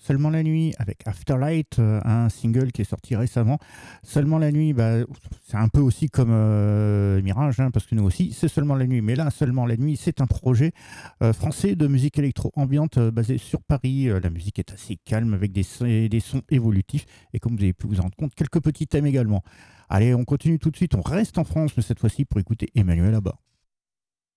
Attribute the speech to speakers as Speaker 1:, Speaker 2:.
Speaker 1: Seulement la nuit avec Afterlight, un single qui est sorti récemment. Seulement la nuit, c'est un peu aussi comme Mirage, hein, parce que nous aussi, c'est Seulement la nuit. Mais là, Seulement la nuit, c'est un projet français de musique électro-ambiante basé sur Paris. La musique est assez calme avec des sons évolutifs et comme vous avez pu vous en rendre compte, quelques petits thèmes également. Allez, on continue tout de suite, on reste en France, mais cette fois-ci pour écouter Emmanuel Abat.